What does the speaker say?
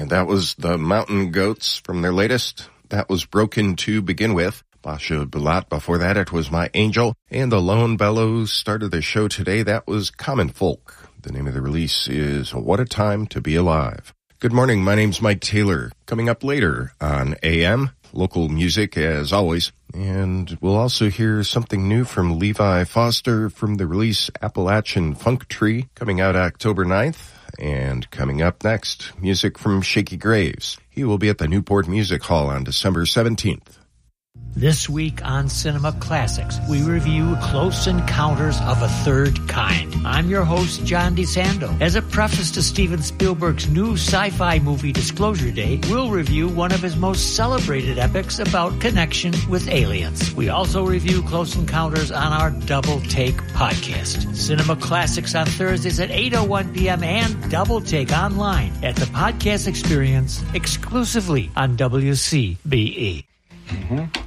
And that was the Mountain Goats from their latest. That was Broken to begin with. Basha Bulat before that, it was My Angel. And the Lone Bellows started their show today. That was Common Folk. The name of the release is What a Time to Be Alive. Good morning, my name's Mike Taylor. Coming up later on AM, local music as always. And we'll also hear something new from Levi Foster from the release Appalachian Funk Tree, coming out October 9th. And coming up next, music from Shaky Graves. He will be at the Newport Music Hall on December 17th. This week on Cinema Classics, we review Close Encounters of a Third Kind. I'm your host, John DeSando. As a preface to Steven Spielberg's new sci-fi movie Disclosure Day, we'll review one of his most celebrated epics about connection with aliens. We also review Close Encounters on our Double Take podcast. Cinema Classics on Thursdays at 8:01 p.m. and Double Take online at the Podcast Experience exclusively on WCBE. Mm-hmm.